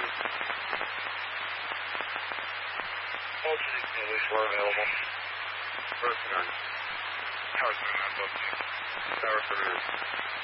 Alternate English were available. Working on it. Tower 7, I'm both. Tower 7.